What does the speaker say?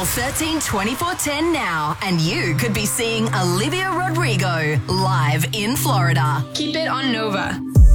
Channel 13 24/10 now, and you could be seeing Olivia Rodrigo live in Florida. Keep it on Nova.